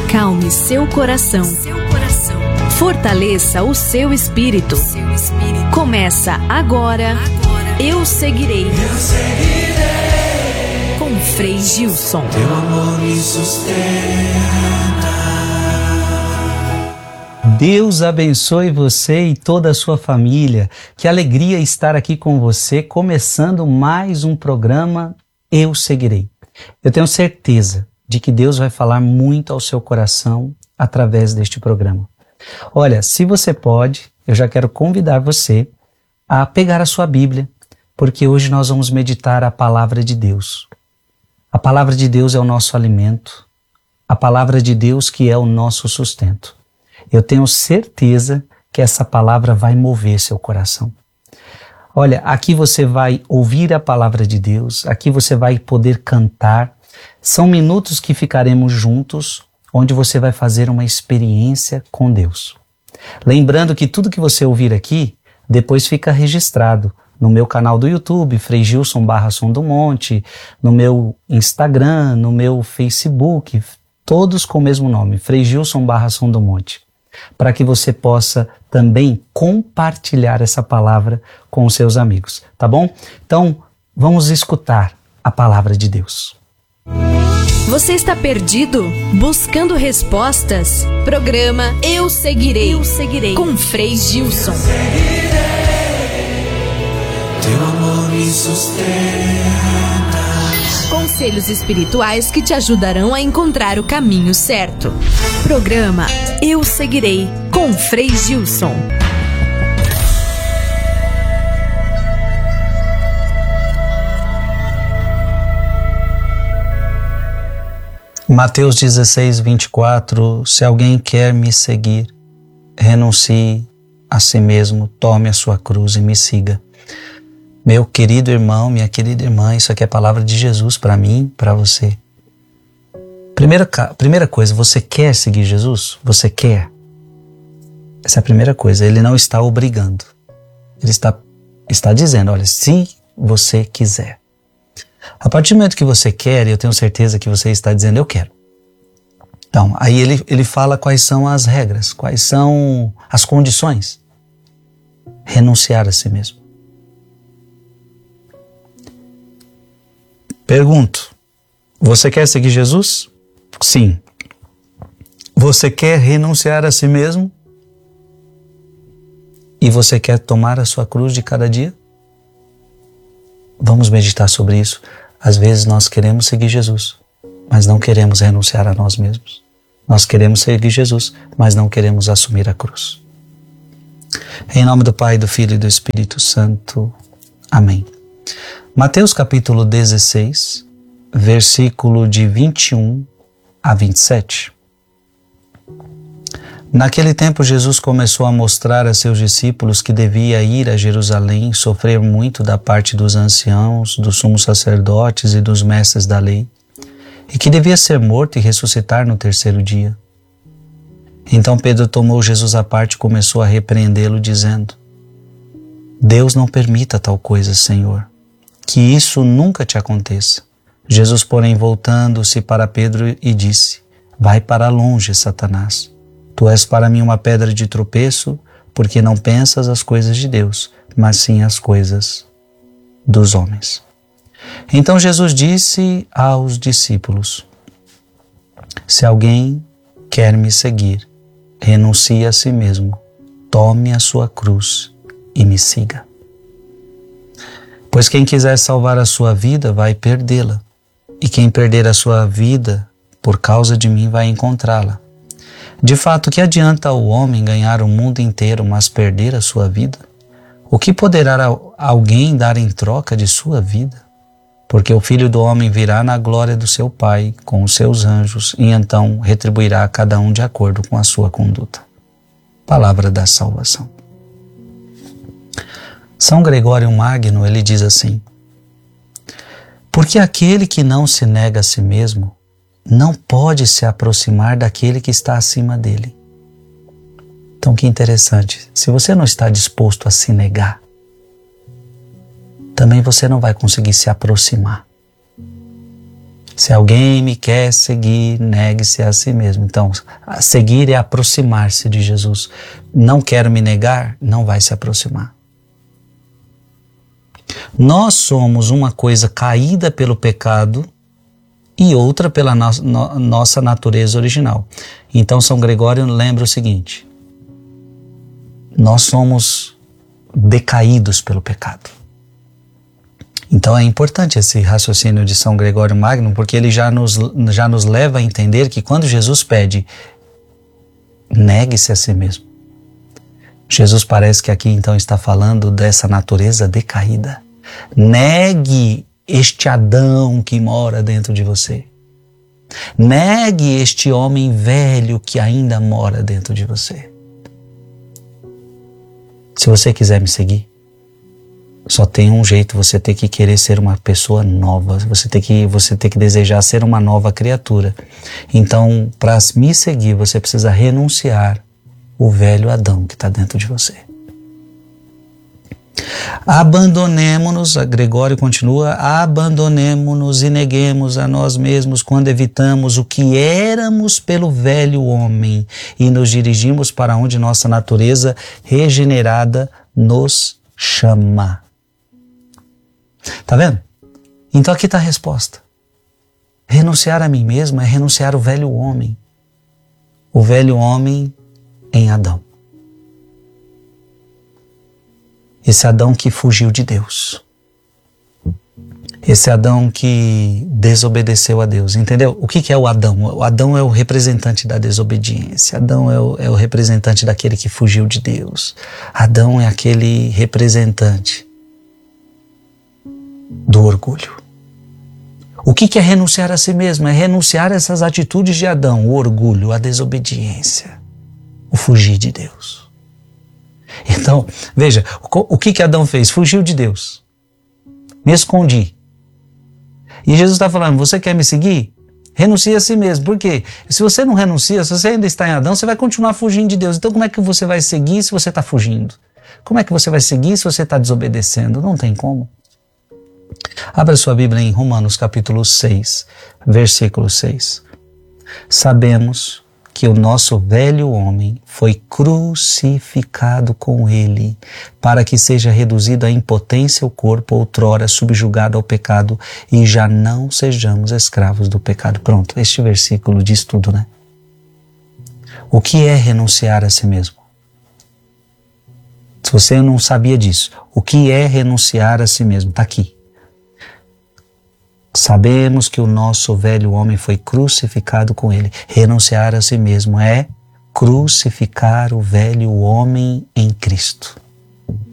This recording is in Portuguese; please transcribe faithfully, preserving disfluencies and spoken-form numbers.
Acalme seu coração. Fortaleça o seu espírito. Começa agora, Eu Seguirei. Com Frei Gilson. Teu amor me sustenta. Deus abençoe você e toda a sua família. Que alegria estar aqui com você, começando mais um programa Eu Seguirei. Eu tenho certeza de que Deus vai falar muito ao seu coração através deste programa. Olha, se você pode, eu já quero convidar você a pegar a sua Bíblia, porque hoje nós vamos meditar a palavra de Deus. A palavra de Deus é o nosso alimento, a palavra de Deus que é o nosso sustento. Eu tenho certeza que essa palavra vai mover seu coração. Olha, aqui você vai ouvir a palavra de Deus, aqui você vai poder cantar. São minutos que ficaremos juntos, onde você vai fazer uma experiência com Deus. Lembrando que tudo que você ouvir aqui, depois fica registrado no meu canal do YouTube, Frei Gilson barra Som do Monte, no meu Instagram, no meu Facebook, todos com o mesmo nome, Frei Gilson barra Som do Monte, para que você possa também compartilhar essa palavra com os seus amigos, tá bom? Então, vamos escutar a palavra de Deus. Você está perdido? Buscando respostas? Programa Eu Seguirei. Eu Seguirei. Com Frei Gilson. Teu amor me sustenta. Conselhos espirituais que te ajudarão a encontrar o caminho certo. Programa Eu Seguirei. Com Frei Gilson. Mateus dezesseis, vinte e quatro, se alguém quer me seguir, renuncie a si mesmo, tome a sua cruz e me siga. Meu querido irmão, minha querida irmã, isso aqui é a palavra de Jesus para mim, para você. Primeira, primeira coisa, você quer seguir Jesus? Você quer? Essa é a primeira coisa, ele não está obrigando. Ele está, está dizendo, olha, se você quiser. A partir do momento que você quer, eu tenho certeza que você está dizendo, eu quero. Então, aí ele, ele fala quais são as regras, quais são as condições. Renunciar a si mesmo. Pergunto, você quer seguir Jesus? Sim. Você quer renunciar a si mesmo? E você quer tomar a sua cruz de cada dia? Vamos meditar sobre isso. Às vezes nós queremos seguir Jesus, mas não queremos renunciar a nós mesmos. Nós queremos seguir Jesus, mas não queremos assumir a cruz. Em nome do Pai, do Filho e do Espírito Santo. Amém. Mateus capítulo dezesseis, versículo de vinte e um a vinte e sete. Naquele tempo, Jesus começou a mostrar a seus discípulos que devia ir a Jerusalém, sofrer muito da parte dos anciãos, dos sumos sacerdotes e dos mestres da lei, e que devia ser morto e ressuscitar no terceiro dia. Então Pedro tomou Jesus à parte e começou a repreendê-lo, dizendo, Deus não permita tal coisa, Senhor, que isso nunca te aconteça. Jesus, porém, voltando-se para Pedro e disse, vai para longe, Satanás. Tu és para mim uma pedra de tropeço, porque não pensas as coisas de Deus, mas sim as coisas dos homens. Então Jesus disse aos discípulos, se alguém quer me seguir, renuncie a si mesmo, tome a sua cruz e me siga. Pois quem quiser salvar a sua vida vai perdê-la, e quem perder a sua vida por causa de mim vai encontrá-la. De fato, que adianta ao homem ganhar o mundo inteiro, mas perder a sua vida? O que poderá alguém dar em troca de sua vida? Porque o Filho do Homem virá na glória do seu Pai, com os seus anjos, e então retribuirá a cada um de acordo com a sua conduta. Palavra da salvação. São Gregório Magno, ele diz assim, porque aquele que não se nega a si mesmo, não pode se aproximar daquele que está acima dele. Então, que interessante. Se você não está disposto a se negar, também você não vai conseguir se aproximar. Se alguém me quer seguir, negue-se a si mesmo. Então, seguir é aproximar-se de Jesus. Não quero me negar, não vai se aproximar. Nós somos uma coisa caída pelo pecado e outra pela no, no, nossa natureza original. Então, São Gregório lembra o seguinte: nós somos decaídos pelo pecado. Então é importante esse raciocínio de São Gregório Magno, porque ele já nos, já nos leva a entender que quando Jesus pede, negue-se a si mesmo, Jesus parece que aqui então está falando dessa natureza decaída. Negue este Adão que mora dentro de você. Negue este homem velho que ainda mora dentro de você. Se você quiser me seguir, só tem um jeito: você tem que querer ser uma pessoa nova, você tem que, você tem que desejar ser uma nova criatura. Então, para me seguir, você precisa renunciar o velho Adão que está dentro de você. Abandonemo-nos, Gregório continua, abandonemo-nos e neguemos a nós mesmos quando evitamos o que éramos pelo velho homem e nos dirigimos para onde nossa natureza regenerada nos chama. Tá vendo? Então aqui está a resposta. Renunciar a mim mesmo é renunciar o velho homem. O velho homem em Adão. Esse Adão que fugiu de Deus. Esse Adão que desobedeceu a Deus. Entendeu? O que, que é o Adão? O Adão é o representante da desobediência. Adão é o, é o representante daquele que fugiu de Deus. Adão é aquele representante do orgulho. O que, que é renunciar a si mesmo? É renunciar a essas atitudes de Adão, o orgulho, a desobediência, o fugir de Deus. Então, veja, o que, que Adão fez? Fugiu de Deus. Me escondi. E Jesus está falando: você quer me seguir? Renuncie a si mesmo. Por quê? Se você não renuncia, se você ainda está em Adão, você vai continuar fugindo de Deus. Então como é que você vai seguir se você está fugindo? Como é que você vai seguir se você está desobedecendo? Não tem como. Abra sua Bíblia em Romanos capítulo seis, versículo seis. Sabemos que o nosso velho homem foi crucificado com ele, para que seja reduzido à impotência o corpo outrora subjugado ao pecado e já não sejamos escravos do pecado. Pronto, este versículo diz tudo, né? O que é renunciar a si mesmo? Se você não sabia disso, o que é renunciar a si mesmo? Está aqui. Sabemos que o nosso velho homem foi crucificado com ele. Renunciar a si mesmo é crucificar o velho homem em Cristo.